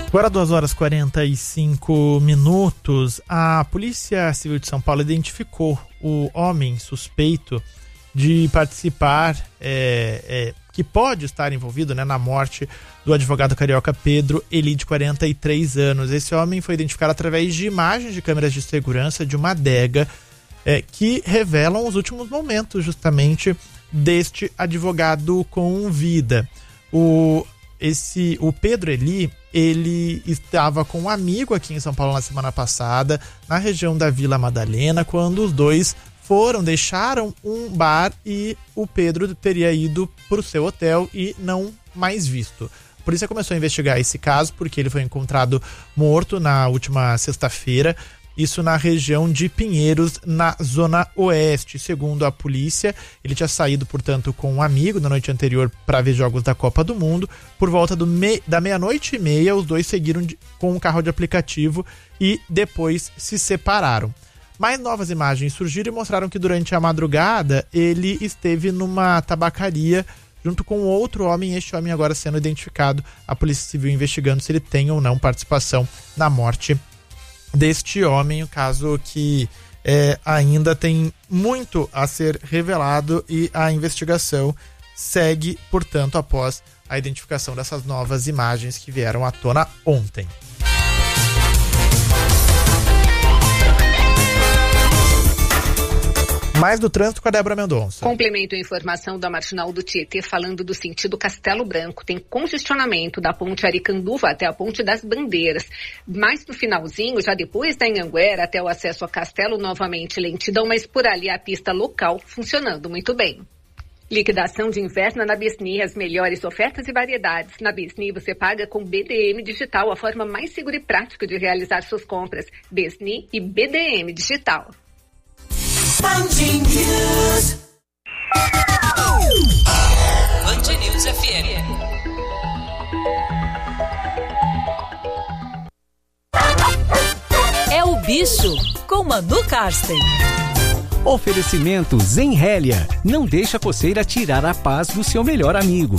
Agora 2h45, a Polícia Civil de São Paulo identificou o homem suspeito de participar, que pode estar envolvido, na morte do advogado carioca Pedro Eli, de 43 anos. Esse homem foi identificado através de imagens de câmeras de segurança de uma adega que revelam os últimos momentos justamente deste advogado com vida. O Pedro Eli, ele estava com um amigo aqui em São Paulo na semana passada, na região da Vila Madalena, quando os dois deixaram um bar e o Pedro teria ido para o seu hotel e não mais visto. A polícia começou a investigar esse caso porque ele foi encontrado morto na última sexta-feira, isso na região de Pinheiros, na zona oeste. Segundo a polícia, ele tinha saído, portanto, com um amigo na noite anterior para ver jogos da Copa do Mundo. Por volta da 00:30, os dois seguiram com um carro de aplicativo e depois se separaram. Mais novas imagens surgiram e mostraram que durante a madrugada ele esteve numa tabacaria junto com outro homem, este homem agora sendo identificado, a Polícia Civil investigando se ele tem ou não participação na morte deste homem, o caso que ainda tem muito a ser revelado e a investigação segue, portanto, após a identificação dessas novas imagens que vieram à tona ontem. Mais do trânsito com a Débora Mendonça. Complemento a informação da Marginal do Tietê falando do sentido Castelo Branco. Tem congestionamento da ponte Aricanduva até a ponte das Bandeiras. Mais no finalzinho, já depois da Anhanguera até o acesso a Castelo, novamente lentidão, mas por ali a pista local funcionando muito bem. Liquidação de inverno na Besni, as melhores ofertas e variedades. Na Besni você paga com BDM Digital, a forma mais segura e prática de realizar suas compras. Besni e BDM Digital. Band News. Band News FM. É o Bicho, com Manu Karsten. Oferecimento Zenrélia. Não deixa a coceira tirar a paz do seu melhor amigo.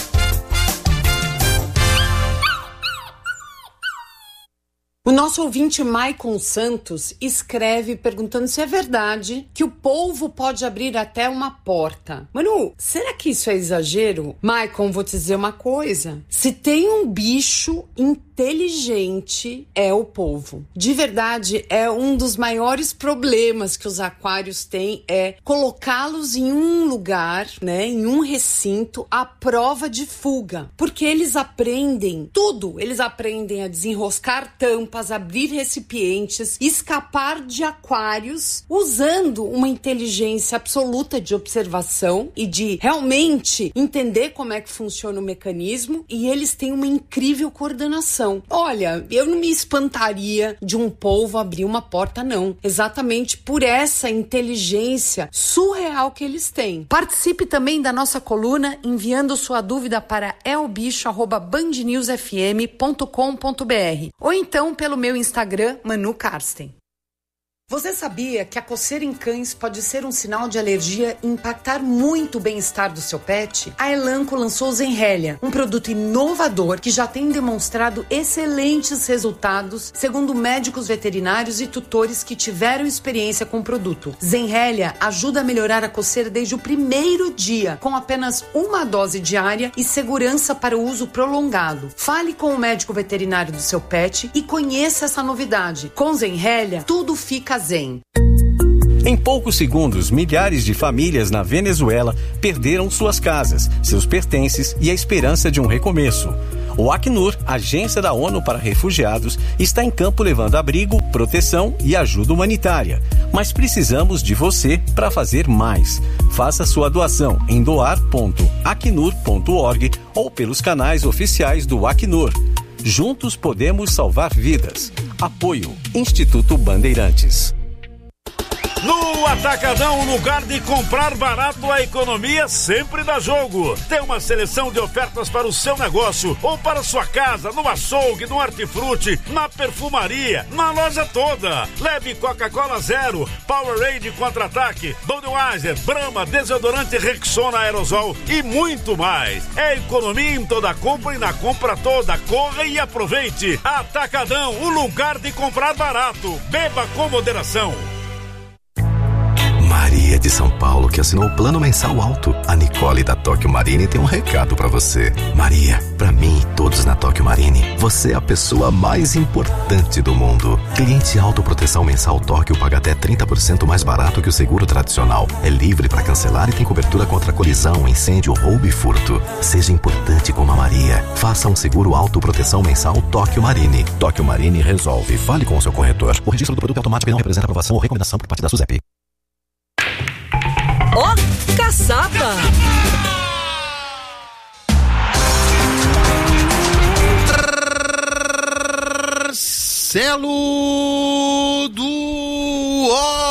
O nosso ouvinte Maicon Santos escreve perguntando se é verdade que o polvo pode abrir até uma porta. Manu, será que isso é exagero? Maicon, vou te dizer uma coisa. Se tem um bicho inteligente, é o polvo. De verdade, é um dos maiores problemas que os aquários têm, é colocá-los em um lugar, em um recinto, à prova de fuga. Porque eles aprendem tudo. Eles aprendem a desenroscar tampas, abrir recipientes, escapar de aquários, usando uma inteligência absoluta de observação e de realmente entender como é que funciona o mecanismo, e eles têm uma incrível coordenação. Olha, eu não me espantaria de um polvo abrir uma porta, não. Exatamente por essa inteligência surreal que eles têm. Participe também da nossa coluna enviando sua dúvida para elbicho@bandnewsfm.com.br ou então pelo meu Instagram, Manu Karsten. Você sabia que a coceira em cães pode ser um sinal de alergia e impactar muito o bem-estar do seu pet? A Elanco lançou o Zenrélia, um produto inovador que já tem demonstrado excelentes resultados, segundo médicos veterinários e tutores que tiveram experiência com o produto. Zenrélia ajuda a melhorar a coceira desde o primeiro dia, com apenas uma dose diária e segurança para o uso prolongado. Fale com o médico veterinário do seu pet e conheça essa novidade. Com Zenrélia, tudo fica zen. Em poucos segundos, milhares de famílias na Venezuela perderam suas casas, seus pertences e a esperança de um recomeço. O Acnur, agência da ONU para refugiados, está em campo levando abrigo, proteção e ajuda humanitária. Mas precisamos de você para fazer mais. Faça sua doação em doar.acnur.org ou pelos canais oficiais do Acnur. Juntos podemos salvar vidas. Apoio Instituto Bandeirantes. No Atacadão, o lugar de comprar barato, a economia sempre dá jogo. Tem uma seleção de ofertas para o seu negócio ou para sua casa, no açougue, no hortifruti, na perfumaria, na loja toda. Leve Coca-Cola Zero, Powerade Contra-Ataque, Budweiser, Brahma, desodorante Rexona Aerosol e muito mais. É economia em toda compra e na compra toda. Corra e aproveite. Atacadão, o lugar de comprar barato. Beba com moderação. Maria de São Paulo, que assinou o plano mensal alto. A Nicole da Tóquio Marine tem um recado pra você. Maria, pra mim e todos na Tóquio Marine, você é a pessoa mais importante do mundo. Cliente autoproteção mensal Tóquio paga até 30% mais barato que o seguro tradicional. É livre pra cancelar e tem cobertura contra colisão, incêndio, roubo e furto. Seja importante como a Maria. Faça um seguro autoproteção mensal Tóquio Marine. Tóquio Marine resolve. Fale com o seu corretor. O registro do produto é automático e não representa aprovação ou recomendação por parte da SUSEP. Ó, caçapa! Marcelo do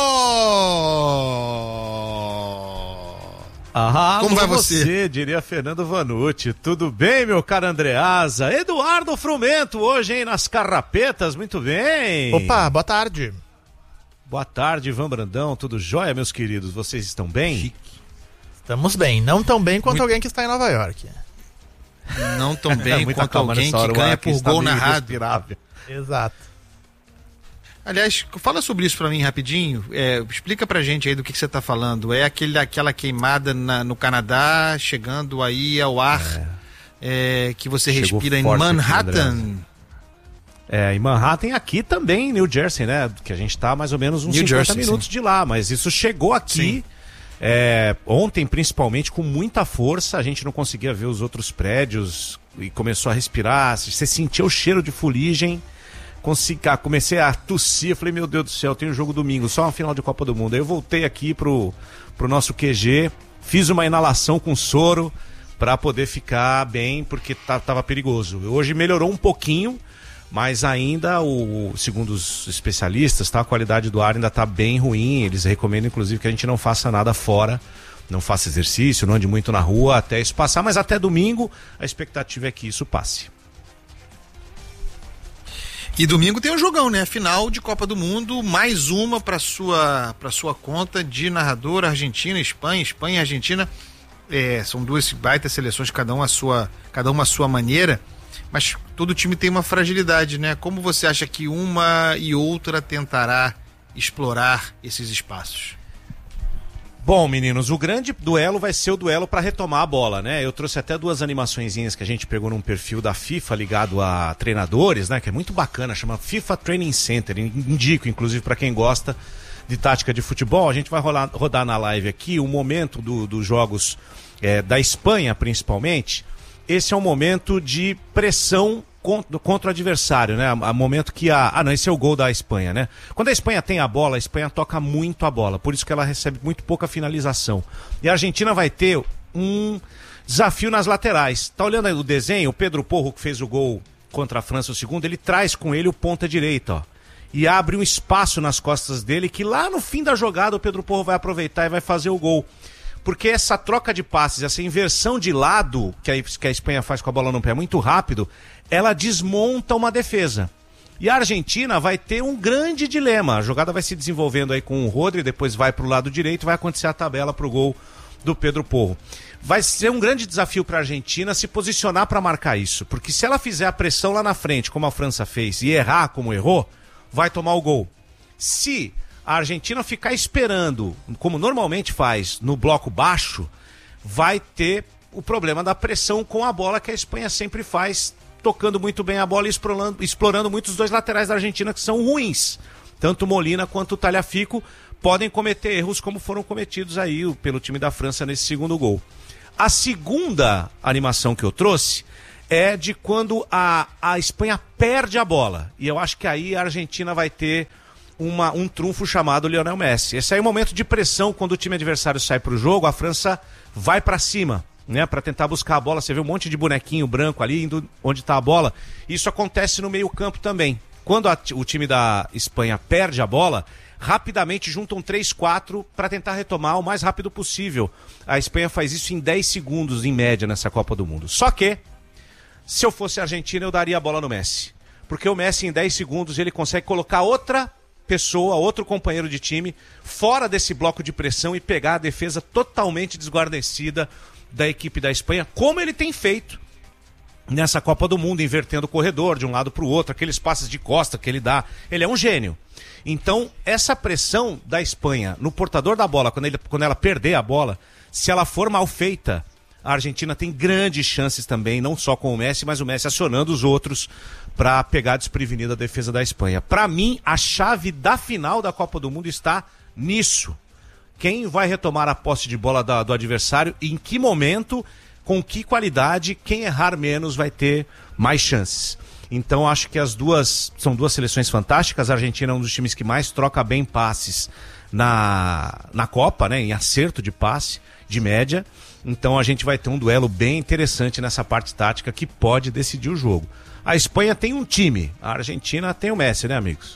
Como vai você? Diria Fernando Vanucci. Tudo bem, meu caro Andreasa? Eduardo Frumento, hoje, hein, nas carrapetas, muito bem. Opa, boa tarde. Boa tarde, Ivan Brandão, tudo jóia, meus queridos? Vocês estão bem? Estamos bem, não tão bem quanto alguém que está em Nova York. Não tão bem quanto alguém que ganha por gol narrado. Exato. Aliás, fala sobre isso pra mim rapidinho, explica pra gente aí do que você tá falando. É aquela queimada no Canadá, chegando aí ao ar, que você respira em Manhattan. Em Manhattan e aqui também em New Jersey, né? Que a gente tá mais ou menos uns 50 minutos de lá, mas isso chegou aqui ontem principalmente com muita força, a gente não conseguia ver os outros prédios e começou a respirar, você sentia o cheiro de fuligem, comecei a tossir, eu falei, meu Deus do céu, tem um jogo domingo, só uma final de Copa do Mundo. Aí eu voltei aqui pro nosso QG, fiz uma inalação com soro pra poder ficar bem, porque tava perigoso. Hoje melhorou um pouquinho, mas ainda, segundo os especialistas, a qualidade do ar ainda está bem ruim. Eles recomendam, inclusive, que a gente não faça nada fora, não faça exercício, não ande muito na rua até isso passar, mas até domingo a expectativa é que isso passe. E domingo tem um jogão, né? Final de Copa do Mundo, mais uma para sua conta de narrador, Argentina, Espanha e Argentina. São duas baitas seleções, cada uma a sua maneira. Mas todo time tem uma fragilidade, né? Como você acha que uma e outra tentará explorar esses espaços? Bom, meninos, o grande duelo vai ser o duelo para retomar a bola, né? Eu trouxe até duas animaçõezinhas que a gente pegou num perfil da FIFA ligado a treinadores, né? Que é muito bacana, chama FIFA Training Center. Indico, inclusive, para quem gosta de tática de futebol. A gente vai rodar na live aqui o momento dos jogos da Espanha, principalmente. Esse é um momento de pressão contra o adversário, né? O momento que esse é o gol da Espanha, né? Quando a Espanha tem a bola, a Espanha toca muito a bola, por isso que ela recebe muito pouca finalização. E a Argentina vai ter um desafio nas laterais. Tá olhando aí o desenho? O Pedro Porro, que fez o gol contra a França, o segundo, ele traz com ele o ponta direita, ó. E abre um espaço nas costas dele que lá no fim da jogada o Pedro Porro vai aproveitar e vai fazer o gol. Porque essa troca de passes, essa inversão de lado que a Espanha faz com a bola no pé muito rápido, ela desmonta uma defesa. E a Argentina vai ter um grande dilema. A jogada vai se desenvolvendo aí com o Rodri, depois vai para o lado direito, vai acontecer a tabela para o gol do Pedro Porro. Vai ser um grande desafio para a Argentina se posicionar para marcar isso. Porque se ela fizer a pressão lá na frente, como a França fez, e errar como errou, vai tomar o gol. Se a Argentina ficar esperando, como normalmente faz, no bloco baixo, vai ter o problema da pressão com a bola que a Espanha sempre faz, tocando muito bem a bola e explorando muito os dois laterais da Argentina, que são ruins. Tanto Molina quanto o Tagliafico podem cometer erros como foram cometidos aí pelo time da França nesse segundo gol. A segunda animação que eu trouxe é de quando a Espanha perde a bola. E eu acho que aí a Argentina vai ter um trunfo chamado Lionel Messi. Esse aí é o momento de pressão, quando o time adversário sai pro jogo, a França vai para cima, né, para tentar buscar a bola. Você vê um monte de bonequinho branco ali, indo onde tá a bola. Isso acontece no meio-campo também. Quando o time da Espanha perde a bola, rapidamente juntam 3, 4 para tentar retomar o mais rápido possível. A Espanha faz isso em 10 segundos, em média, nessa Copa do Mundo. Só que, se eu fosse a Argentina, eu daria a bola no Messi. Porque o Messi, em 10 segundos, ele consegue colocar outra pessoa, outro companheiro de time, fora desse bloco de pressão e pegar a defesa totalmente desguarnecida da equipe da Espanha, como ele tem feito nessa Copa do Mundo, invertendo o corredor de um lado para o outro, aqueles passes de costa que ele dá. Ele é um gênio. Então, essa pressão da Espanha no portador da bola, quando ela perder a bola, se ela for mal feita, a Argentina tem grandes chances também, não só com o Messi, mas o Messi acionando os outros para pegar desprevenida a defesa da Espanha. Para mim, a chave da final da Copa do Mundo está nisso. Quem vai retomar a posse de bola do adversário, em que momento, com que qualidade, quem errar menos vai ter mais chances. Então acho que são duas seleções fantásticas. A Argentina é um dos times que mais troca bem passes na Copa, né, em acerto de passe, de média. Então a gente vai ter um duelo bem interessante nessa parte tática que pode decidir o jogo. A Espanha tem um time, a Argentina tem o Messi, né, amigos?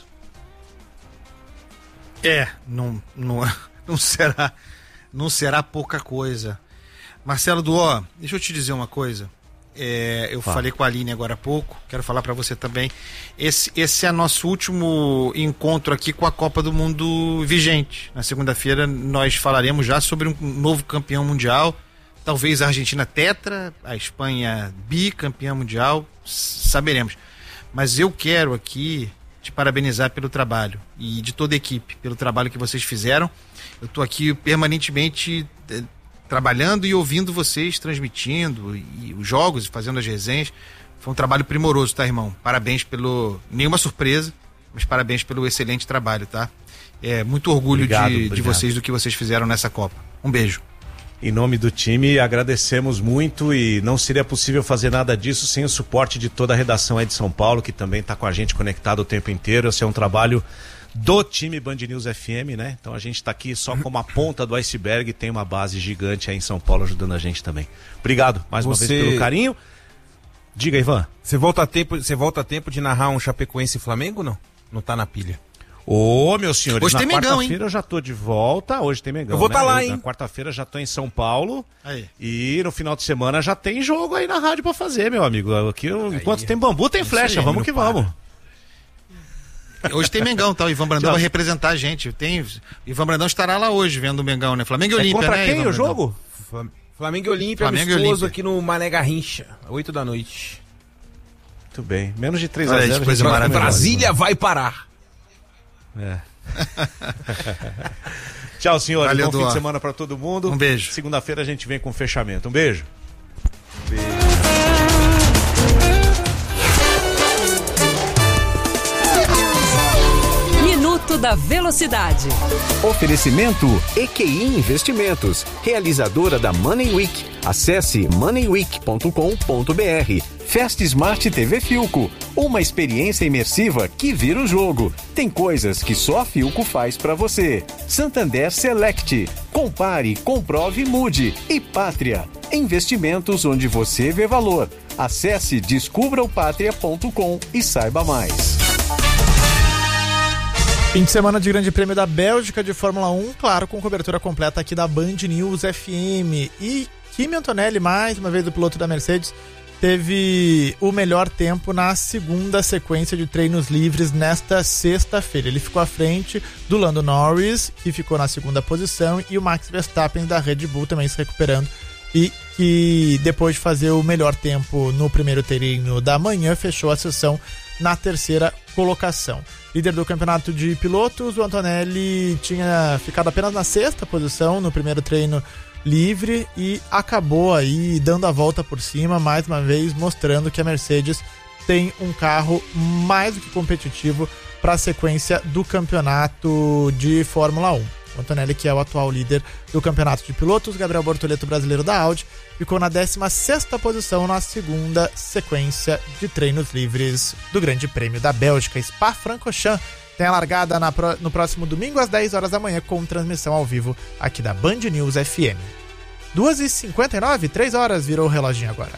Não será pouca coisa. Marcelo Duó, deixa eu te dizer uma coisa. Eu falei com a Aline agora há pouco, quero falar para você também. Esse é nosso último encontro aqui com a Copa do Mundo vigente. Na segunda-feira nós falaremos já sobre um novo campeão mundial. Talvez a Argentina tetra, a Espanha bicampeã mundial, saberemos. Mas eu quero aqui te parabenizar pelo trabalho e de toda a equipe, pelo trabalho que vocês fizeram. Eu estou aqui permanentemente trabalhando e ouvindo vocês transmitindo e os jogos e fazendo as resenhas. Foi um trabalho primoroso, tá, irmão? Parabéns pelo... Nenhuma surpresa, mas parabéns pelo excelente trabalho, tá? Muito orgulho de vocês, do que vocês fizeram nessa Copa. Um beijo. Em nome do time, agradecemos muito e não seria possível fazer nada disso sem o suporte de toda a redação aí de São Paulo, que também está com a gente conectado o tempo inteiro. Esse é um trabalho do time Band News FM, né? Então a gente está aqui só como a ponta do iceberg e tem uma base gigante aí em São Paulo ajudando a gente também. Obrigado mais uma vez pelo carinho. Diga, Ivan. Você volta a tempo de narrar um Chapecoense e Flamengo, não? Não tá na pilha. Ô, meus senhores, hoje na quarta-feira eu já tô de volta. Hoje tem Mengão. Eu vou estar lá, hein? Na quarta-feira já tô em São Paulo. Aí. E no final de semana já tem jogo aí na rádio pra fazer, meu amigo. Aqui, enquanto tem bambu, tem flecha. Vamos que vamos. Hoje tem Mengão, tá? O Ivan Brandão vai representar a gente. Ivan Brandão estará lá hoje vendo o Mengão, né? Flamengo e Olímpia, contra né? quem Ivan o jogo? Flamengo e Olímpia, amistoso aqui no Mané Garrincha, 8 da noite. Muito bem. Menos de 3-0. Coisa maravilhosa. Brasília vai parar. Tchau, senhores. Valeu, bom fim de semana pra todo mundo. Um beijo. Segunda-feira a gente vem com fechamento. Um beijo. Minuto da Velocidade. Oferecimento EQI Investimentos, realizadora da Money Week. Acesse moneyweek.com.br. Fast Smart TV Filco, uma experiência imersiva que vira o jogo. Tem coisas que só a Filco faz pra você. Santander Select, compare, comprove, mude. E Pátria, investimentos onde você vê valor. Acesse descubraopatria.com e saiba mais. Fim de semana de Grande Prêmio da Bélgica de Fórmula 1, claro, com cobertura completa aqui da Band News FM. E Kimi Antonelli, mais uma vez o piloto da Mercedes, teve o melhor tempo na segunda sequência de treinos livres nesta sexta-feira. Ele ficou à frente do Lando Norris, que ficou na segunda posição, e o Max Verstappen da Red Bull também se recuperando, e que depois de fazer o melhor tempo no primeiro treino da manhã, fechou a sessão na terceira colocação. Líder do campeonato de pilotos, o Antonelli tinha ficado apenas na sexta posição no primeiro treino livre e acabou aí dando a volta por cima, mais uma vez mostrando que a Mercedes tem um carro mais do que competitivo para a sequência do campeonato de Fórmula 1. O Antonelli, que é o atual líder do campeonato de pilotos, Gabriel Bortoleto, brasileiro da Audi, ficou na 16ª posição na segunda sequência de treinos livres do Grande Prêmio da Bélgica. Spa-Francorchamps tem a largada no próximo domingo às 10 horas da manhã com transmissão ao vivo aqui da Band News FM. 2h59, 3 horas virou o reloginho agora.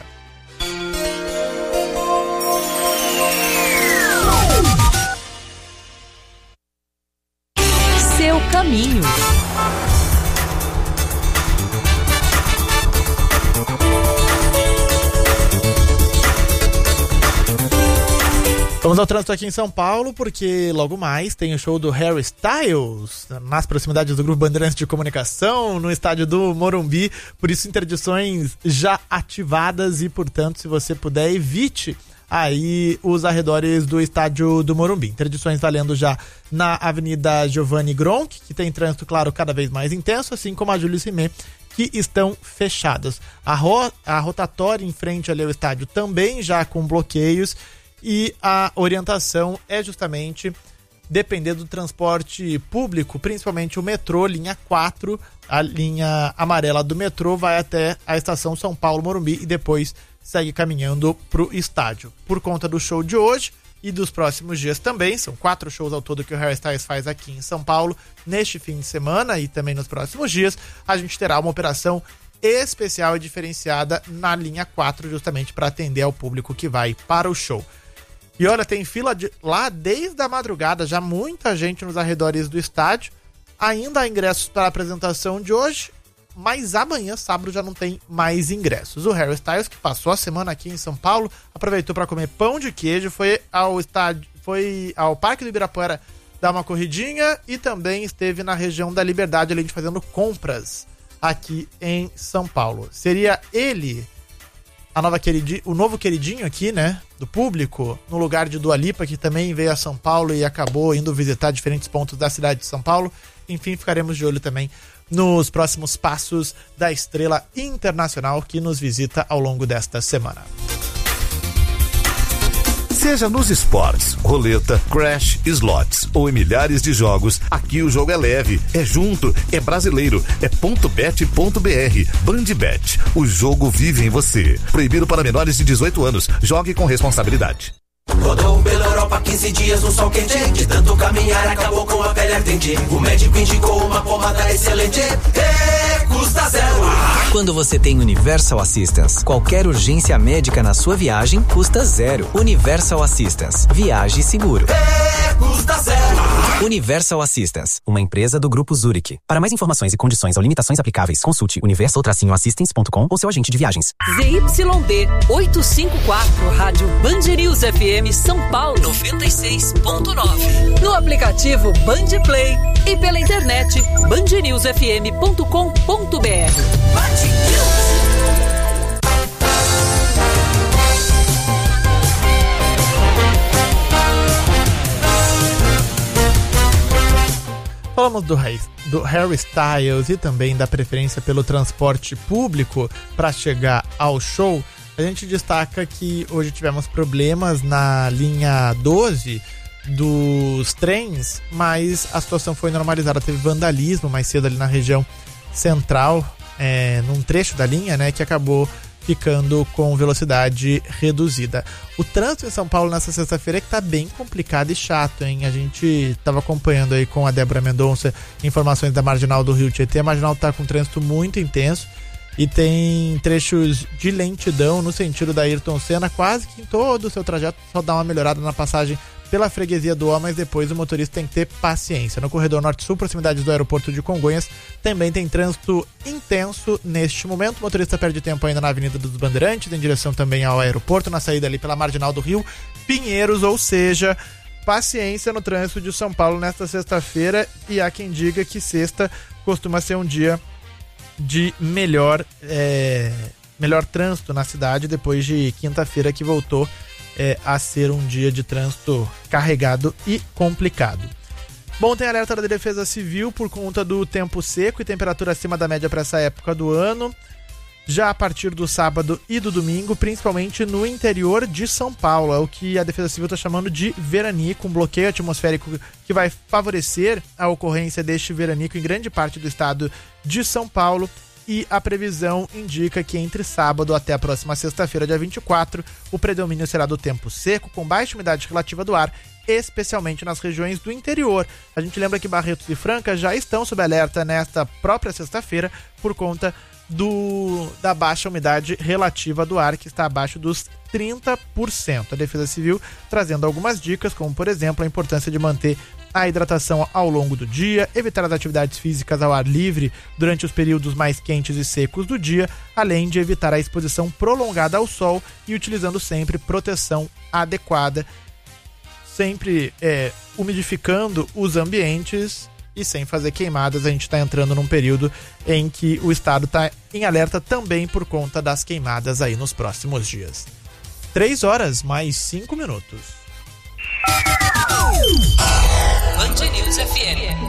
caminho. Vamos ao trânsito aqui em São Paulo, porque logo mais tem o show do Harry Styles nas proximidades do Grupo Bandeirantes de Comunicação, no estádio do Morumbi. Por isso, interdições já ativadas e, portanto, se você puder, evite aí os arredores do estádio do Morumbi. Interdições valendo já na Avenida Giovanni Gronk, que tem trânsito, claro, cada vez mais intenso, assim como a Júlio Cimé, que estão fechadas. A rotatória em frente ali ao estádio também já com bloqueios. E a orientação é justamente depender do transporte público, principalmente o metrô, linha 4, a linha amarela do metrô vai até a estação São Paulo Morumbi e depois segue caminhando para o estádio. Por conta do show de hoje e dos próximos dias também, são 4 shows ao todo que o Harry Styles faz aqui em São Paulo, neste fim de semana e também nos próximos dias, a gente terá uma operação especial e diferenciada na linha 4, justamente para atender ao público que vai para o show. E olha, tem fila lá desde a madrugada, já muita gente nos arredores do estádio. Ainda há ingressos para a apresentação de hoje, mas amanhã, sábado, já não tem mais ingressos. O Harry Styles, que passou a semana aqui em São Paulo, aproveitou para comer pão de queijo, foi ao Parque do Ibirapuera dar uma corridinha e também esteve na região da Liberdade, além de fazendo compras aqui em São Paulo. Seria ele o novo queridinho aqui, né, do público, no lugar de Dua Lipa, que também veio a São Paulo e acabou indo visitar diferentes pontos da cidade de São Paulo. Enfim, ficaremos de olho também nos próximos passos da estrela internacional que nos visita ao longo desta semana. Seja nos esportes, roleta, crash, slots ou em milhares de jogos, aqui o jogo é leve, é junto, é brasileiro, é .bet.br. Bandbet, o jogo vive em você. Proibido para menores de 18 anos. Jogue com responsabilidade. Rodou pela Europa 15 dias no sol quente. De tanto caminhar acabou com a pele ardente. O médico indicou uma pomada excelente. Custa zero. Quando você tem Universal Assistance, qualquer urgência médica na sua viagem custa zero. Universal Assistance. Viaje seguro. Custa zero. Universal Assistance, uma empresa do Grupo Zurich. Para mais informações e condições ou limitações aplicáveis, consulte universal-assistance.com ou seu agente de viagens. ZYD 854, Rádio Band News FM São Paulo 96.9. No aplicativo Band Play e pela internet bandnewsfm.com.br. Band News. Falamos do Harry Styles e também da preferência pelo transporte público para chegar ao show. A gente destaca que hoje tivemos problemas na linha 12 dos trens, mas a situação foi normalizada. Teve vandalismo mais cedo ali na região central, num trecho da linha, né, que acabou ficando com velocidade reduzida. O trânsito em São Paulo nessa sexta-feira é que tá bem complicado e chato, hein? A gente estava acompanhando aí com a Débora Mendonça informações da Marginal do Rio Tietê. A Marginal tá com trânsito muito intenso e tem trechos de lentidão no sentido da Ayrton Senna, quase que em todo o seu trajeto, só dá uma melhorada na passagem pela freguesia do Ó, mas depois o motorista tem que ter paciência. No corredor norte-sul, proximidades do aeroporto de Congonhas, também tem trânsito intenso neste momento. O motorista perde tempo ainda na Avenida dos Bandeirantes, em direção também ao aeroporto, na saída ali pela Marginal do Rio Pinheiros, ou seja, paciência no trânsito de São Paulo nesta sexta-feira, e há quem diga que sexta costuma ser um dia de melhor trânsito na cidade, depois de quinta-feira que voltou a ser um dia de trânsito carregado e complicado. Bom, tem alerta da Defesa Civil por conta do tempo seco e temperatura acima da média para essa época do ano, já a partir do sábado e do domingo, principalmente no interior de São Paulo. É o que a Defesa Civil está chamando de veranico, um bloqueio atmosférico que vai favorecer a ocorrência deste veranico em grande parte do estado de São Paulo. E a previsão indica que entre sábado até a próxima sexta-feira, dia 24, o predomínio será do tempo seco, com baixa umidade relativa do ar, especialmente nas regiões do interior. A gente lembra que Barretos e Franca já estão sob alerta nesta própria sexta-feira por conta da baixa umidade relativa do ar, que está abaixo dos 30%. A Defesa Civil trazendo algumas dicas, como por exemplo a importância de manter a hidratação ao longo do dia, evitar as atividades físicas ao ar livre durante os períodos mais quentes e secos do dia, além de evitar a exposição prolongada ao sol e utilizando sempre proteção adequada, sempre umidificando os ambientes e sem fazer queimadas. A gente está entrando num período em que o estado está em alerta também por conta das queimadas aí nos próximos dias. 3h mais 5 minutos. Band News FM.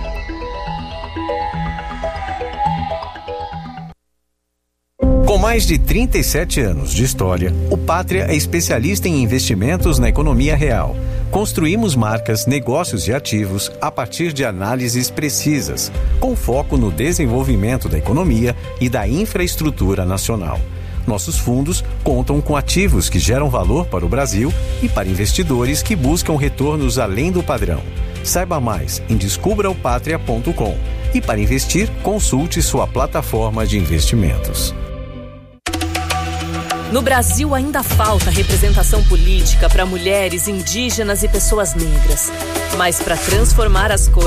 Com mais de 37 anos de história, o Pátria é especialista em investimentos na economia real. Construímos marcas, negócios e ativos a partir de análises precisas, com foco no desenvolvimento da economia e da infraestrutura nacional. Nossos fundos contam com ativos que geram valor para o Brasil e para investidores que buscam retornos além do padrão. Saiba mais em descubraopatria.com e para investir, consulte sua plataforma de investimentos. No Brasil ainda falta representação política para mulheres, indígenas e pessoas negras. Mas para transformar as coisas